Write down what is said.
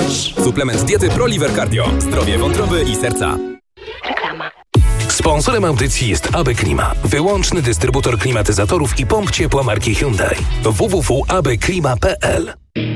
masz. Suplement diety ProLiver Cardio. Zdrowie wątroby i serca. Reklama. Sponsorem audycji jest AB Klima, wyłączny dystrybutor klimatyzatorów i pomp ciepła marki Hyundai. www.abklima.pl